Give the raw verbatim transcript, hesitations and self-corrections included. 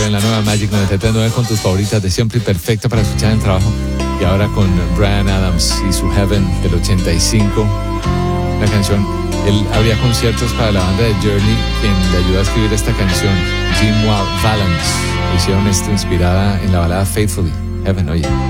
en la nueva Magic noventa y tres punto nueve con tus favoritas de siempre y perfecta para escuchar en el trabajo. Y ahora con Bryan Adams y su Heaven del ochenta y cinco. La canción, él abría conciertos para la banda de Journey, quien le ayudó a escribir esta canción, Jim Valance. Hicieron esta inspirada en la balada Faithfully. Heaven, oye.